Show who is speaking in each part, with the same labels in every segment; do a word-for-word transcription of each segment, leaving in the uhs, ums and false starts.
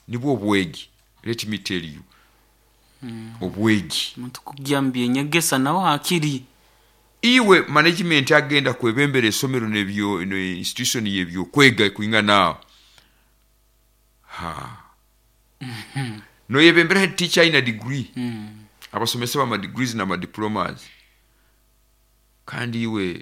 Speaker 1: nibwo obwegi. Let me tell you. Mm. Obwegi.
Speaker 2: Muntu kugyambye enyegesa nawo akiri.
Speaker 1: Iwe management agenda kwebembera esomero nebyo no institution yebyo kwega kuinga nawo. Ha. Mm-hmm. No yebembera head teacher ina degree. Mm. Abasomesa ba degrees na ma diplomas. Kandi iwe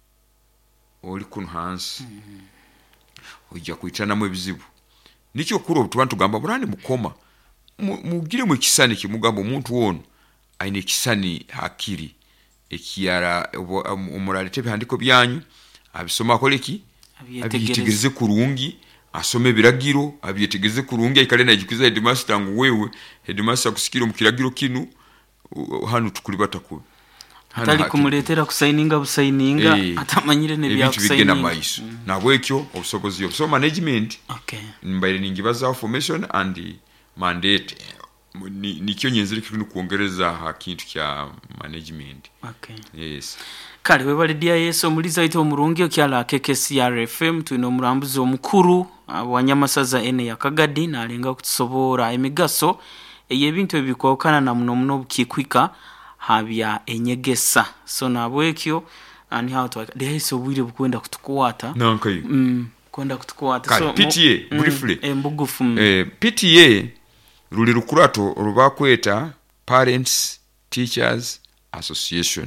Speaker 1: oli kunhansi. Mm. Ojja kuitana mu ebizibu. Nicho kuro tubantu gamba burani mukoma. Mugire mu kisani kimugamba omuntu wono aine kisani hakiri. Ekiyara omuralite bihandiko byanyu abisoma koleki abyetegereze kurungi asome biragiro abyetegereze kurungi ikale na jikuza headmaster ngo wewe headmaster kusikira mu kiragiro kinu hano tukuli batakuba
Speaker 2: hatali kumuletera kusaininga busaininga hey, atamanyire ne bya kusaininga
Speaker 1: maiso mm. nabwo ekyo obusobozi yo so management
Speaker 2: okay
Speaker 1: mbaire ningibaza formation and mandate nikyo nyenzire kinu kuongereza hakintu kya management.
Speaker 2: Okay.
Speaker 1: Yes.
Speaker 2: Kale we bali dia yeso muliza ito omurungi okyala K K C R F M tuino murambuzo omukuru wanyamasaza ene ya Kagadi na alenga kutusobora emigaso eyebintu ebikokana na muno muno bukikwika habya enyegesa so nabwekyo ani how to dia yeso bwire bukwenda kutukwata
Speaker 1: nankayo
Speaker 2: mm kwenda kutukwata
Speaker 1: so P T A mm, briefly
Speaker 2: embugufu
Speaker 1: eh P T A ruli rukurato rubakweta Parents Teachers Association.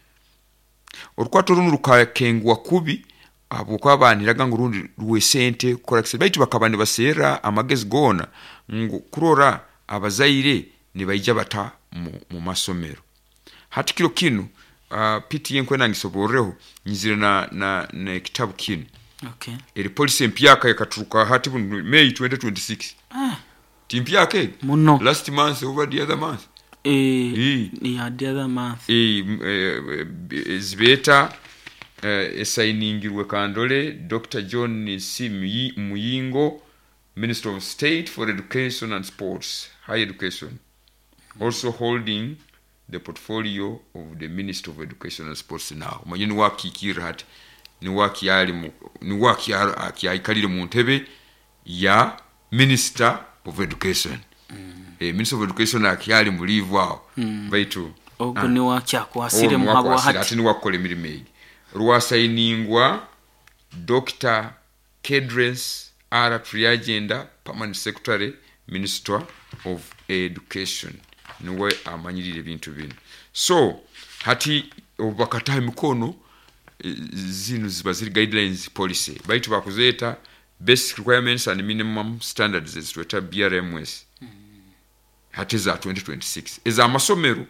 Speaker 1: Orukwato runu rukakengwa kubi abo kwabaniraga ngo rundi ruwesente korakse baitu bakabandi basera amagezi gona ngo kurora abazaire ni bayija bata mu, mu masomero. Hati kilo kinu uh, P T A nkwena ngisoboreho nyizire na na, na kitabu kinu.
Speaker 2: Okay.
Speaker 1: Eri policy mpyaka yakaturuka hati May twenty twenty-six.
Speaker 2: Ah.
Speaker 1: Timpyake
Speaker 2: muno
Speaker 1: last month over the other month.
Speaker 2: Eh e. yeah, the other month.
Speaker 1: Eh e, zibeta eh esainingirwe kandole Doctor John C. Muyingo, Minister of State for Education and Sports, Higher Education. Mm-hmm. Also holding the portfolio of the Minister of Education and Sports now. Manyini waki kirat ni waki ali ni waki akiaikalire mu ntebe ya Minister of Education. Mm. Eh, Minister of Education akiali mulivu wao. Mm. Baitu.
Speaker 2: Ogo ni wakya kwasire muhabo hati.
Speaker 1: Ati ni wakole mirimegi. Ruwasainingwa Doctor Kedres R. Triagenda, Permanent Secretary, Minister of Education. Niwe amanyirire bintu bino. So, hati obakatahe mikono zinu zibaziri guidelines policy. Baitu bakuzeta Basic Requirements and Minimum Standards is to B R M S. Mm. Hati za twenty twenty-six. Eza masomero.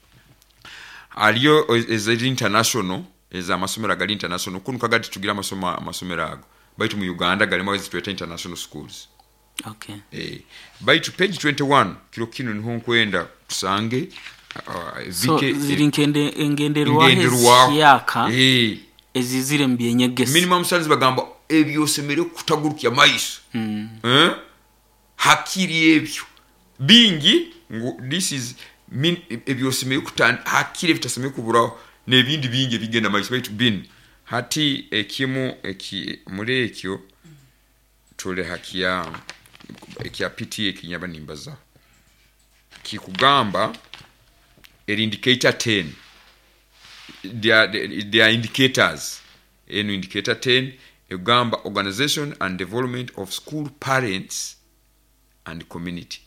Speaker 1: Aliyo eza international. Eza masomero gali international. Kunu kagati tugira masoma masomero ago. Baitu mu Uganda gali mawezi tuweta international schools.
Speaker 2: Okay.
Speaker 1: Eh. Baitu page twenty-one. Kilo kinu ni honkwenda tusange.
Speaker 2: Uh, so ziri nkende engenderwa hezi yaka.
Speaker 1: Eh.
Speaker 2: Ezizire mbyenyegesi.
Speaker 1: Minimum standards bagamba ebyo semere kutagurukya maiso.
Speaker 2: Mm.
Speaker 1: Eh? Hakiri ebyo. Bingi ngo this is min ebyo semere kutan hakiri vitasemere kuburaho nebindi bingi bigenda maiso baitu bin. Hati ekimu eki muri ekyo tole hakia ekia P T A kinyaba nimbaza. Kikugamba el indicator ten. There are, there are indicators. Eno indicator ten, Uganda Organization and Development of School Parents and Community.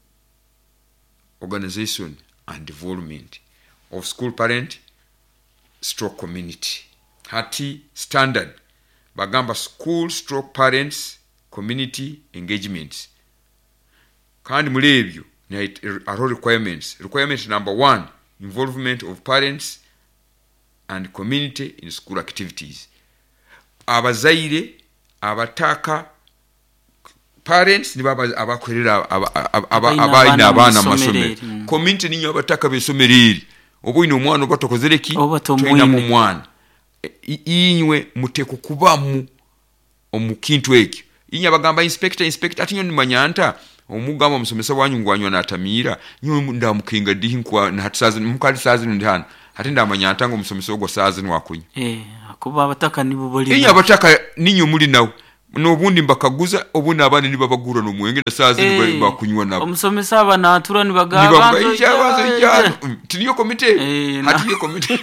Speaker 1: Organization and Development of School Parent stroke Community. Hati standard. Bagamba School stroke Parents Community Engagements. Kandi mulebyo are requirements. Requirement number one, involvement of parents and community in school activities. Abazaire abataka parents ni baba abakorera abaina abana masomero. Community ninyo abataka besomereri. Oboine omwana obatokozereki toina mu mwana. Inywe muteko kubamu omukintu ekyo. Inya bagamba inspector inspector atinyo ni manyanta omugamba musomesa wanyu ngwanywa natamira nyo ndamukinga dihinkwa na hatisazi mukali sazi ndihana hati ndamanyanta ngo musomesa ogwo sazi nwakunya
Speaker 2: eh akuba abataka nibo boli
Speaker 1: inya abataka ninyo muri nawo n'obundi mbakaguza obundi abaana ni babagura n'omwenge na saa zino
Speaker 2: Eh,
Speaker 1: bakunywa nabo
Speaker 2: omusomesa abana atura ni
Speaker 1: ni
Speaker 2: bagaba
Speaker 1: babayija bazija tiniyo komite
Speaker 2: Eh, na-
Speaker 1: hatiyo komite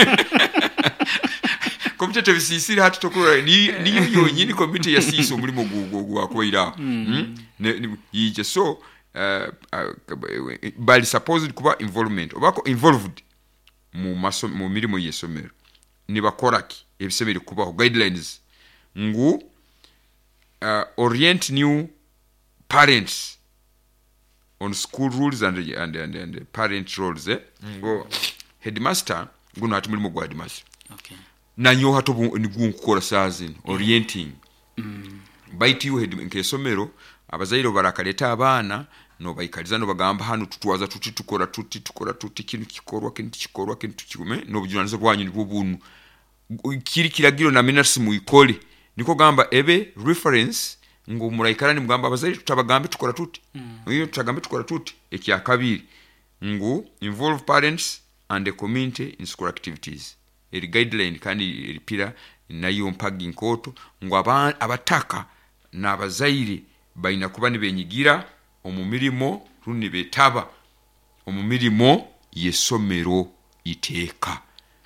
Speaker 1: komite tebisisire hati tokora ni niyo yonyine komite yasiso muri mu gwakoira mm yije so uh, uh, bali supposed kuba involvement obako involved mu maso mu mirimo yesomero ni bakoraki ebisebere kubaho guidelines ngu uh, orient new parents on school rules and and and, and parent roles eh ngo headmaster nguno hati mulimo gwa headmaster
Speaker 2: okay
Speaker 1: nanyo hato nigu kukola sazin orienting mm. baiti yo head nkesomero abazairo barakaleta abana no bayikaliza no bagamba hano tutwaza tuti tukora tuti tukora tuti kintu kikorwa kintu kikorwa kintu kikume no bujunanizo bwanyu ni bubunu kiri kiragiro na minasi mu ikole niko gamba ebe reference ngo murayikarani mugamba abazairo tutabagambe tukora tuti iyo mm. tutagambe tukora tuti ekya kabiri ngo involve parents and the community in school activities eri guideline kandi eripira nayo mpagi nkoto ngo abataka n'abazaire baina kuba nibenyigira omumirimo runi betaba omumirimo yesomero iteka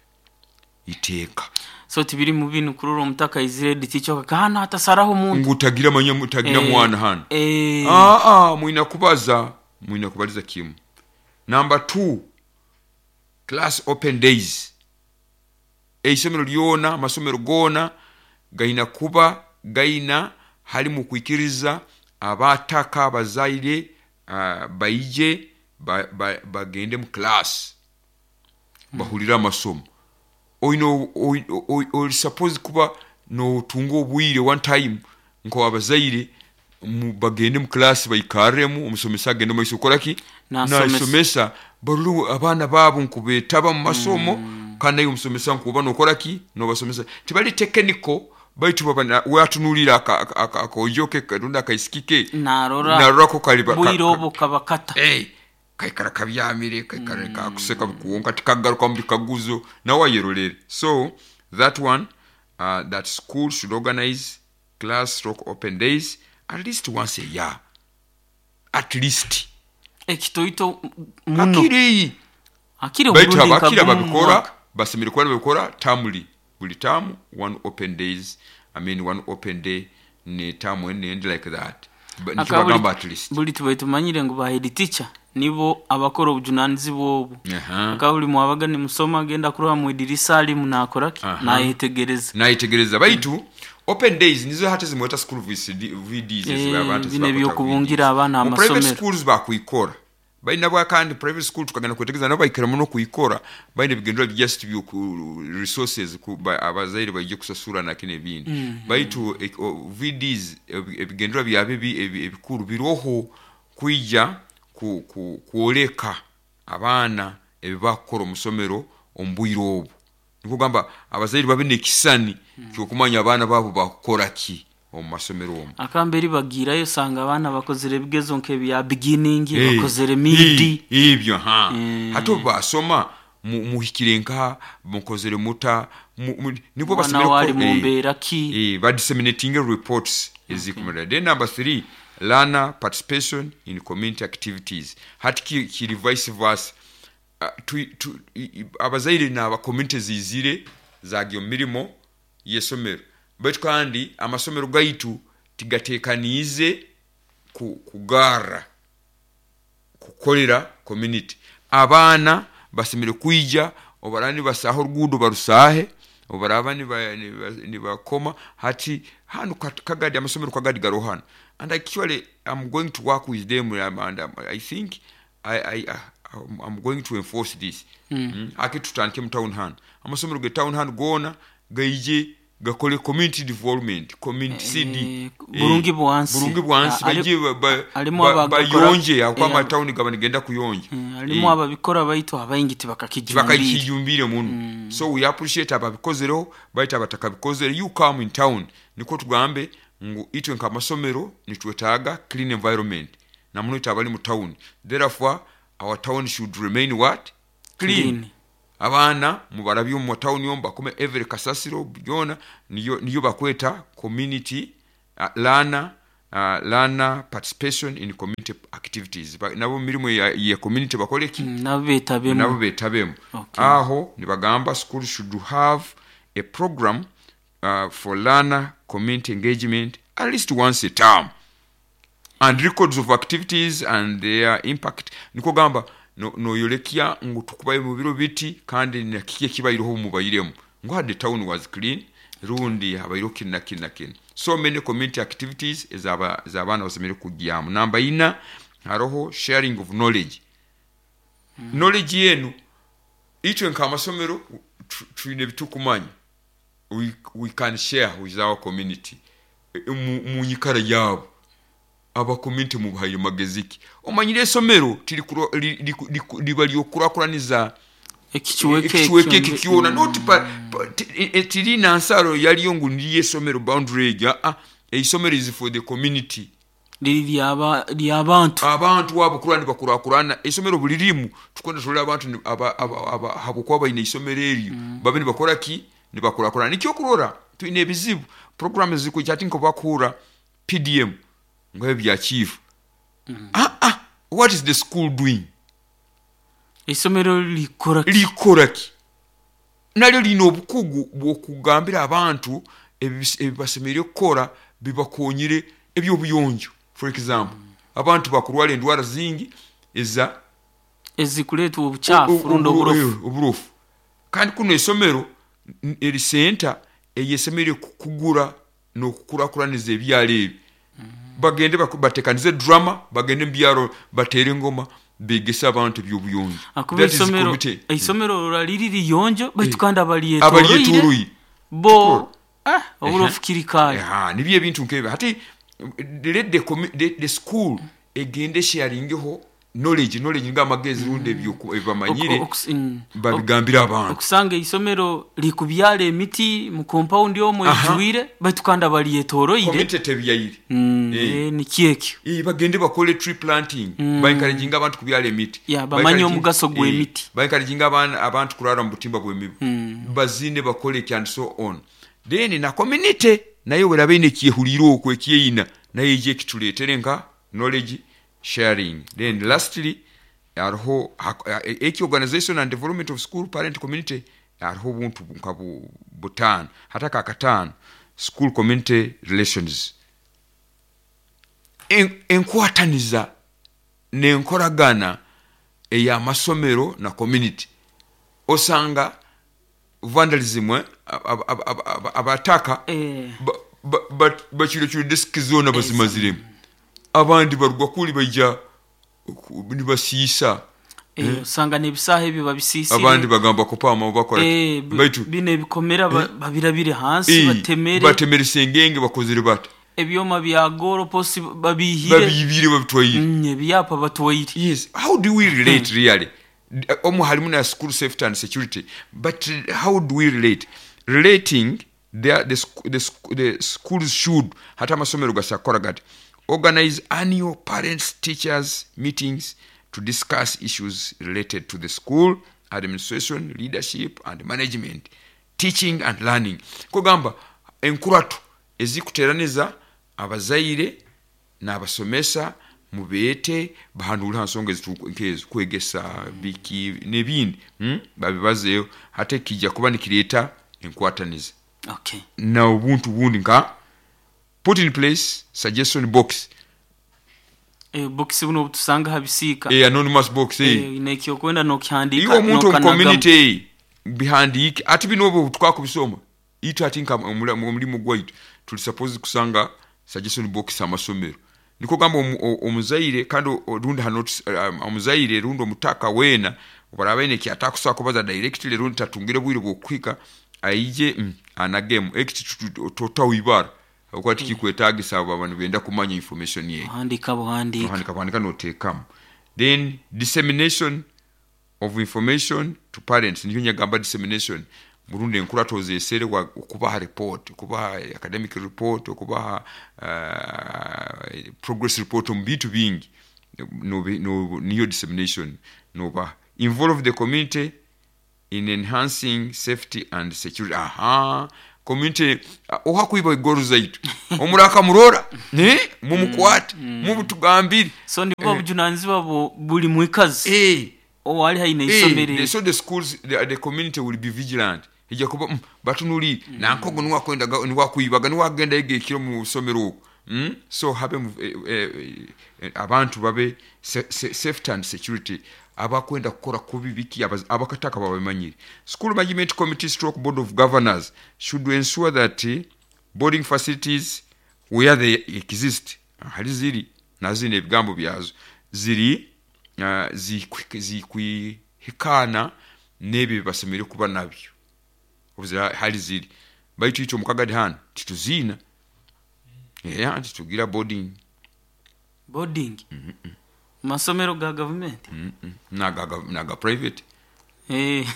Speaker 1: iteka
Speaker 2: so tibiri mu bintu kururo mutaka iziredi ticho kana hatasaraho umuntu
Speaker 1: ngutagira manya mutagira
Speaker 2: Eh,
Speaker 1: mwana hano
Speaker 2: eh
Speaker 1: ah ah muina kubaza muina kubaliza kimu number two class open days eisomero lyona amasomero gona gaina kuba gaina hali mu kwikiriza abataka abazaire uh, baije bagende ba, ba mu class bahulira amasomo oino o suppose kuba no tungo obwire one time nko abazaire mu bagende mu class bayikaremu umusomesa agende mu isokolaki
Speaker 2: Na
Speaker 1: na
Speaker 2: somesa.
Speaker 1: somesa balu abana babo nkubetaba mu masomo mm. kandi ayo umusomesa nkuba no kolaki no basomesa tibali technical baitu baba watunulira akojoke kadunda kaisikike
Speaker 2: narora
Speaker 1: narora ko kaliba
Speaker 2: buirobo kabakata
Speaker 1: eh kaikara kabyamire kaikara ka kuseka kuonka tikagaruka mu kaguzo na wayerolere so that one uh, that school should organize class stroke open days at least once a year at least
Speaker 2: ekitoito muno
Speaker 1: akiri
Speaker 2: akiri
Speaker 1: baitu
Speaker 2: Burundi
Speaker 1: abakira
Speaker 2: nkagumu
Speaker 1: babikora
Speaker 2: mwaka.
Speaker 1: basemere kwa babikora tamuli buli tamu one open days I mean one open day ne tamu and end like that but nikibagamba at least
Speaker 2: buli tubaitu manyire ngo ba head teacher nibo abakora obujunanizi bobo
Speaker 1: aha
Speaker 2: akabuli mwabaga ni musoma agenda kuroha mu idirisa ali munakoraki na yetegereza
Speaker 1: na yetegereza baitu open days nizo hata zimweta school V Ds
Speaker 2: Eh,
Speaker 1: abantu
Speaker 2: bine byo kubungira abana
Speaker 1: mu private
Speaker 2: amasomero
Speaker 1: schools bakuyikora baina bwa kandi private school tukagana kwetegeza nabo bayikira muno kuyikora baina bigendera just byo ku resources ku abazaire baje kusasura nakine bindi mm. baitu e, o, V Ds ebigendera byabe ebikuru biroho kuija ku, ku kuoleka abana ebibakora omusomero ombuirobo nikugamba abazaire babine kisani mm. kyokumanya abana babo bakora ki omasomero omu
Speaker 2: akamberi bagirayo sanga abana bakozere bigezo nke bya beginning
Speaker 1: hey,
Speaker 2: bakozere midi
Speaker 1: ibyo ha
Speaker 2: hey.
Speaker 1: hato basoma muhikirenka mukozere muta nibo
Speaker 2: basomero wali mumbera ki
Speaker 1: eh ba disseminating reports ezikumira okay. Then number three learner participation in community activities hatiki ki vice versa uh, tu, tu abazaire na aba communities izire zagyo mirimo yesomero but kandi amasomero gaitu tigatekanize ku kugara kukolera community abana basemere kuija obarani basaho rugudo barusahe obarabani ba ni bakoma hati hanu kagadi amasomero kagadi garohana and actually I'm going to work with them and I think I I I'm going to enforce this mm. mm. akitutanke mu town hand amasomero ge town hand gona gaije gakole community development community C D
Speaker 2: burungi bwansi
Speaker 1: burungi bwansi baje bayonje akwa ma town gabani genda kuyonje
Speaker 2: alimo ababikora bayito abayingiti bakakijumbira
Speaker 1: bakakijumbire muntu so we appreciate ababikozero bayita batakabikozero you come in town niko tugambe ngo itwe nka masomero nitwetaga clean environment namuno itabali mu town therefore our town should remain what clean, clean. Abana mubarabyo mu town yomba kome every kasasiro byona niyo niyo bakweta community uh, learner uh, learner participation in community activities nabo mirimu ya, ya community bakoleki
Speaker 2: mm, nabo betabemu
Speaker 1: nabo betabemu okay. Aho nibagamba school should have a program uh, for learner community engagement at least once a term and records of activities and their impact niko gamba no, no yolekia ngo tukubaye mu biro biti kandi nakike kibayiriho mu bayiremu ngo the town was clean rundi habayiro kinna kinna kin so many community activities ezaba zabana basemere kugiyamu namba ina haroho sharing of knowledge mm. knowledge yenu icho nka amasomero twine bitukumanya we, we can share with our community mu nyikara yabo aba community mu bahaye magaziki omanyire somero tiri libali okurakuraniza ekichweke kikiona not pa tiri na ansaro yali yongu ndiye somero boundary ya ah eisomero is for the community
Speaker 2: lili aba li abantu
Speaker 1: abantu wabo kurani bakurakurana isomero bulirimu tukonda tole abantu aba aba habukwaba ine isomero eri mm. babeni bakora ki ni bakurakurana nikyo kurora tuine ebizibu programs ziko chatting bakura P D M ngo bya chief mm. ah ah what is the school doing
Speaker 2: isomero likora
Speaker 1: likora ki nalyo lino obukugu bwokugambira abantu ebibasemere okora bibakonyire ebyo buyonjo for example mm. abantu bakurwala endwara zingi eza
Speaker 2: ezikuletu obuchafu rundo oburofu
Speaker 1: oburofu kandi kuno isomero eri center eyesemere kugura no kukurakuraniza ebyale mm. bagende batekanize drama bagende mbyaro batere ngoma begesa abantu byobuyonjo
Speaker 2: that is committee isomero raliri liyonjo batukanda baliyeto
Speaker 1: abaliyetoroyi
Speaker 2: bo ah oburofu kirikaye
Speaker 1: ah nibiye bintu nkebe hati let the, the, the school egende sharingeho knowledge knowledge nga magezi runde byo ebamanyire babigambira abantu
Speaker 2: okusanga isomero likubyale emiti mu compound yo mu ijwire batukanda baliyetoroyire
Speaker 1: committee tebyayire
Speaker 2: eh ni kiekyo
Speaker 1: eh bagende bakole tree planting mm. bayikarejinga abantu kubyale emiti
Speaker 2: ya bamanyo mugaso gwe emiti
Speaker 1: bayikarejinga abantu abantu kurara mu butimba bwe mibu mm. bazine bakole and so on then na community nayo werabe kiyehuliro okwe kiyina naye je kituletere nka knowledge sharing. Then lastly arho eki organization and development of school parent community arho buntu nkabu butan hata kakatan school community relations en enkwataniza ne nkoragana eya masomero na community osanga vandalism abataka but bachiro chiro disk zone abazimaziremu abandi barugwa kuli bajja nibasisa
Speaker 2: eh usanga nebisahe biba bisisi
Speaker 1: abandi bagamba ko pama bakora
Speaker 2: eh bine bikomera babirabire hansi batemere
Speaker 1: batemere sengenge bakozire bata
Speaker 2: ebyoma bya goro posi babihire
Speaker 1: babibire babitwayire
Speaker 2: nye byapa batwayire
Speaker 1: yes how do we relate mm. really omu halimu na school safety and security but how do we relate relating the the, the, the schools should hata masomero gasakora gati organize annual parents teachers meetings to discuss issues related to the school administration leadership and management teaching and learning kugamba enkuratu ezikuteraniza abazaire n'abasomesa mubete bahandula hansonga ezitukezo kwegesa biki nebindi hmm? babibazeyo hate kijja kuba nikireta enkwataniza
Speaker 2: okay
Speaker 1: na ubuntu bundi nka put in place suggestion box
Speaker 2: eh box buno tusanga habisika
Speaker 1: eh anonymous box eh,
Speaker 2: eh inekyo kwenda no kyandika
Speaker 1: iyo muntu no community behind it ati binobo twakubisoma ito atinka mulimo gwaitu tuli suppose kusanga suggestion box amasomero niko gamba omuzaire kandi rundi hanot omuzaire rundi omutaka wena obarabene ki atakusa kubaza directly rundi tatungire bwire bwokwika ayije mm, anagemu ekiti totawibara okwati kikwetagisa abantu benda kumanya information ye
Speaker 2: handika buhandika
Speaker 1: handika buhandika no tekam then dissemination of information to parents niyo nyagamba dissemination Burundi enkuratoze esere wa kubaha report kubaha academic report kubaha uh, progress report mbitu bingi no no niyo dissemination no ba involve the community in enhancing safety and security aha community ohakuiba igoro zaitu omuraka murora ne mumukwata mubutugambiri
Speaker 2: so nibo bujunanziba buli mwikazi
Speaker 1: eh
Speaker 2: owali haine isomere
Speaker 1: so the schools the, the community will be vigilant ija kuba mm, batunuli mm. nankogo nwa kwenda nwa kuibaga nwa genda ege kiro mu somero mm? so habe eh, eh, eh, abantu babe se, se, safety and security abakwenda kukora kubi biki abakataka babamanyire. School management committee stroke board of governors should ensure that uh, boarding facilities where they exist hali ziri nazine ebigambo byazo ziri uh, zikwihikana nebe basemere kuba nabyo obuzira hali ziri baitu icho mukagadi hano tituzina yeah titugira boarding
Speaker 2: boarding mm -mm. masomero ga government
Speaker 1: mm -mm. naga naga private
Speaker 2: eh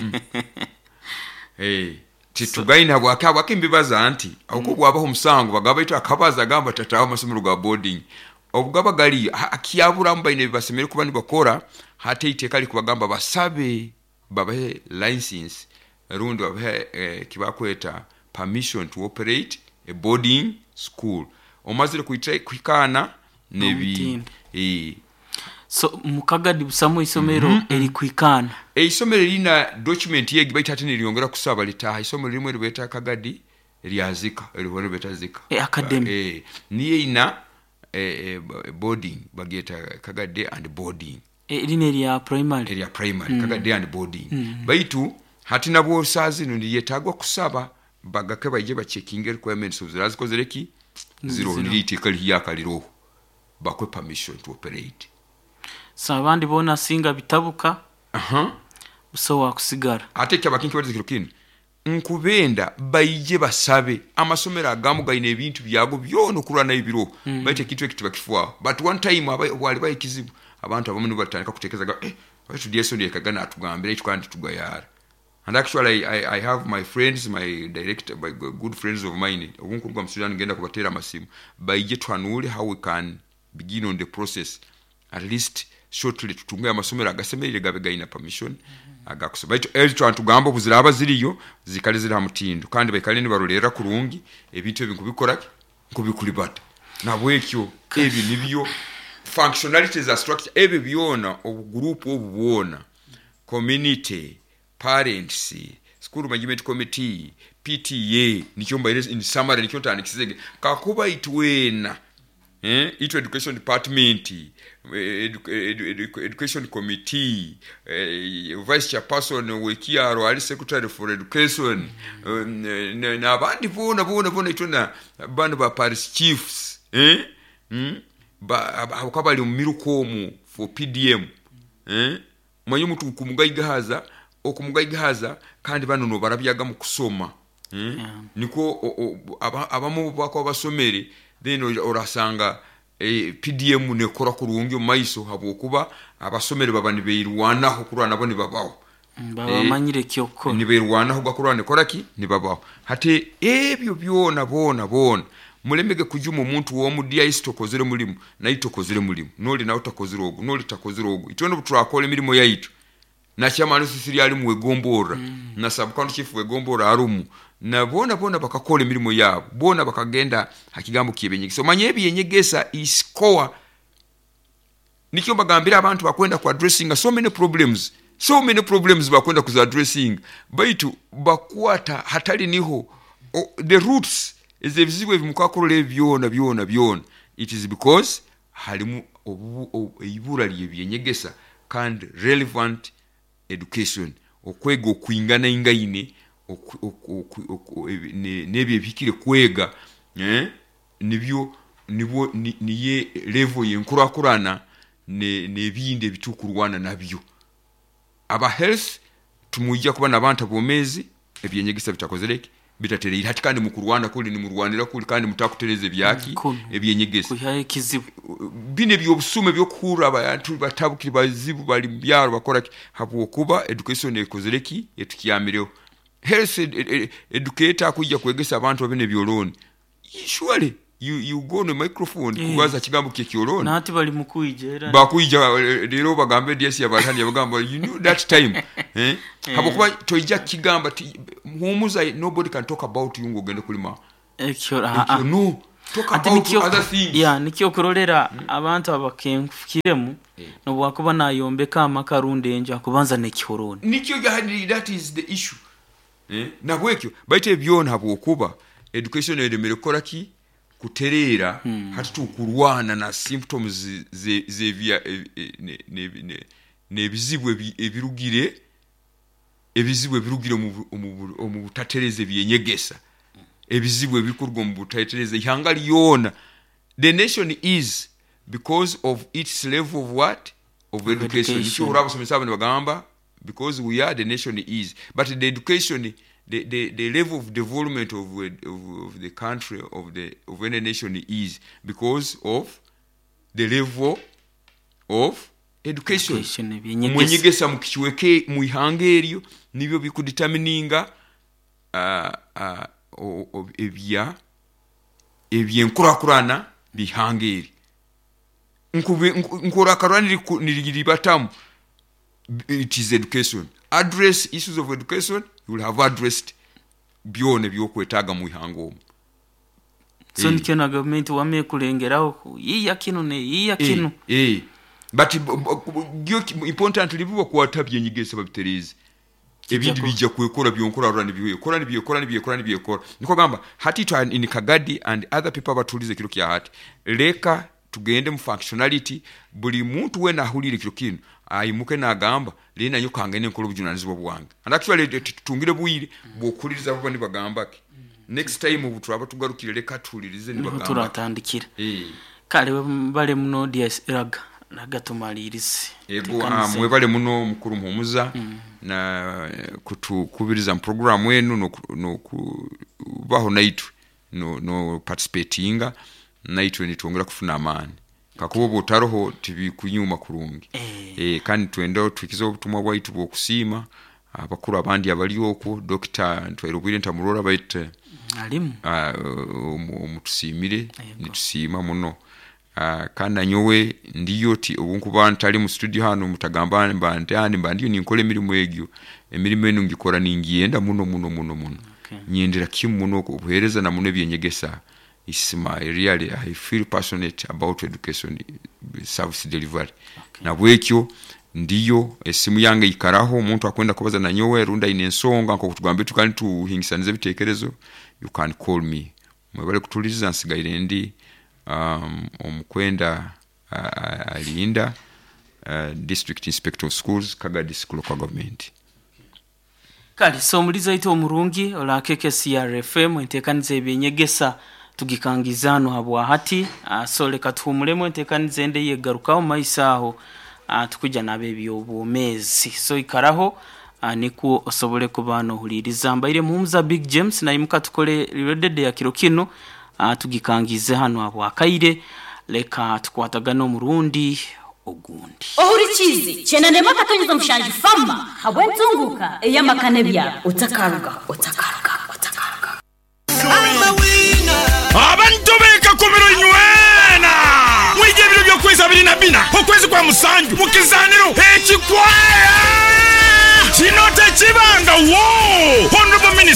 Speaker 1: eh titugaina bwaka bakimbibaza anti auko bwabaho musango bagaba itu akabaza gamba tatawa masomero ga boarding obugaba gali akiyabura mbaine basemere kuba nibakora hate itekali kubagamba basabe babahe license rundo babahe eh, kibakweta permission to operate a boarding school omazire kuitrai kwikana nebi eh
Speaker 2: so mukagadi busamo isomero mm -hmm. eri kwikana
Speaker 1: e isomero lina document yegi baita ni liongera kusaba lita isomero limwe libeta kagadi lyazika elihore beta zika
Speaker 2: e academy
Speaker 1: eh niye ina eh, boarding bageta kagadi and boarding
Speaker 2: e line lya primary
Speaker 1: area primary mm. kagadi and boarding mm. baitu hatina bo sazi no yetagwa kusaba bagake baje ba checking requirements uzirazi kozereki zero niliti kali yakaliro bakwe permission to operate
Speaker 2: sabandi bona singa bitabuka
Speaker 1: aha uh -huh.
Speaker 2: so wakusigara
Speaker 1: ate kyabakinki bazikirukini nkubenda bayije basabe amasomero agamu gaine ebintu byago byono kurana ibiro mm. baite kitu ekitiba kifwa but one time wali bayikizibu abantu abamunu batandika kutekezaga eh baitu dieso ndiye kagana atugambira itukandi tugayara. And actually I, I have my friends, my director, my good friends of mine obunkurwa msudani ngenda kubatera masimu bayije twanule how we can begin on the process at least shortly tutunga amasomero agasemerere gabe gaina permission mm -hmm. agakusaba ito elito antugamba buziraba ziriyo zikali zira mutindo kandi bayikali ni barolera kurungi ebintu ebikubikora kubikulibata nabwekyo ebi nibyo functionalities are structure ebi biona obu group obubona community parents school management committee P T A nikyomba in summary nikyo tandikizege kakuba itwena eh ito education department edu, edu, edu, education committee eh, vice chairperson wekiaro ali secretary for education mm. uh, na abandi bona bona bona itona band ba parish chiefs eh mm? ba akabali mumirukomu for P D M eh mwanyu mutu kumugayigahaza okumugayigahaza kandi bano no barabyaga mu kusoma eh yeah. niko abamu bako basomere then orasanga eh, P D M ne kora kurungi maiso habo kuba abasomere babani beirwana ho kurwana boni babaho
Speaker 2: baba eh, manyire kyoko
Speaker 1: ni beirwana ho gakurwana koraki ni babaho hate ebyo byona bona bona mulemege kujuma omuntu wo mudia istokozere mulimu na itokozere mulimu noli na utakozere ogu noli takozere ogu itono butrakole mirimo yaitu na chamano sisiri ali mu wegombora mm. na subcounty chief wegombora arumu na bona bona bakakole mirimo yabo bona bakagenda hakigambo kiyebenyegesa so manye ebiyenyegesa iskoa nikyo bagambira abantu bakwenda ku addressing so many problems so many problems bakwenda ku addressing baitu bakwata hatali niho oh, the roots is the visible mukakole byona byona byona it is because halimu ibura liyebenyegesa kandi relevant education okwega okuingana ingaine nebye bikire kwega eh nibyo nibwo niye level yenkura kurana ne nebinde bitukurwana nabyo aba health tumujja kuba nabantu bomezi ebyenyegisa bitakozereke bitatereye hati kandi mukurwana kuli ni murwanira kuli kandi mutakutereze byaki ebyenyegesa
Speaker 2: kuyaye kizibu
Speaker 1: bine byobusume byo kura abantu batabukiri bazibu bali byaro bakora habo kuba education ekozereki etukiyamireho health ed ed educator kujja kwegesa abantu babene byoloni surely you you go on the microphone yeah. kubaza kigambo kyekyoroni
Speaker 2: nati bali mukuyijera
Speaker 1: bakuyija lero bagambe D S ya balhani bagamba you knew that time eh habo kuba toija kigamba muhumuza nobody can talk about you ngogende kulima
Speaker 2: ekyo ah
Speaker 1: no talk about other things
Speaker 2: yeah nikyo kurolera mm. abantu abakemfukiremu yeah. no bwakuba nayombeka amakarunde enja kubanza nekihoroni
Speaker 1: nikyo that is the issue eh na bwekyo baite byona bwokuba education edemere koraki kuterera hmm. hati tukurwana na symptoms ze ze via ne ne ne bizibu ebirugire ebizibu ebirugire mu butatereze byenyegesa ebizibu ebikurwa mu butatereze ihanga lyona the nation is because of its level of what of education icyo urabusomesa abantu bagamba because we are the nation is but the education the the the level of development of of, of the country of the of any nation is because of the level of education munyegesa mukichweke mu ihanga eryo nibyo bikudetermininga uh, uh, ebya ebyenkurakurana bihanga eri nkurakurana nirigiri batamu it is education address issues of education you will have addressed byone byokwetaga mu ihanga omu
Speaker 2: so e. Nikyo na government wame kulengeraho yiya kino ne yiya kino
Speaker 1: eh e. But important libuwa kuwatabye nyigese babitereze ebindi bijja kwekora byonkora rwanda byekora ni byekora ni byekora ni byekora niko gamba hati to in Kagadi and other people batulize kilo kya hati leka tugende mu functionality buli muntu wena ahulire kilo kino ayimuke na gamba lena nyo kangene nkolo bujunanizi bwanga and actually tutungire buyire bwokuliriza bwo ni bagamba ke next time ubu turaba tugarukire leka tulirize ni bagamba
Speaker 2: turatandikira eh kale bale muno D S raga nagatumalirize
Speaker 1: ego amwe bale muno mukuru muhumuza mm. na kutukubiriza program wenu no no kubaho naitu no no participatinga naitu ni tuongera kufuna amani kakubo botaroho tibi kunyuma kurungi eh e, kandi twendo tukizo butumwa bwaitu bwo kusima abakuru abandi abali oko Doctor Ntwairubwire ntamurora baite
Speaker 2: alimu
Speaker 1: umutusimire nitusima muno Uh, kana nyowe ndiyo ti ubunkuba ntali mu studio hano mutagambane mbande ani mbandiyo ninkole emirimu egyo emirimu eno ngikora ningienda muno muno muno muno okay. Nyendera kimu muno kubuhereza na muno byenyegesa isima really I feel passionate about education service delivery okay. Na bwekyo ndiyo esimu yange ikaraho umuntu akwenda kubaza na nyowe runda inensonga nko kutugambe tukani tuhingisanize bitekerezo you can call me mwebale kutuliza nsigaire ndi um omkwenda uh, alinda uh, district inspector of schools Kagadi School of Government
Speaker 2: kali somuliza ito omurungi ola K K C R F M entekanize byenyegesa tugikangizano habwa hati uh, sole katumulemo entekanize ende yegarukaho maisaho uh, tukuja nabe byobumezi so ikaraho uh, niku osobole kubano huliriza mbaire muhumuza Big James na imuka tukole redede ya kirokino Uh, tugikangize hano abo akaire leka tukwatagana murundi ogundi
Speaker 3: ohuri chizi chena nema katonyeza mshanji fama habwenzunguka eya makane bya utakaruga utakaruga utakaruga
Speaker 4: abantu beka komero nywena mwije biro byo kwezi abiri na bina okwezi kwa musanju mukizaniro ekikwaya kinote kibanga wo honorable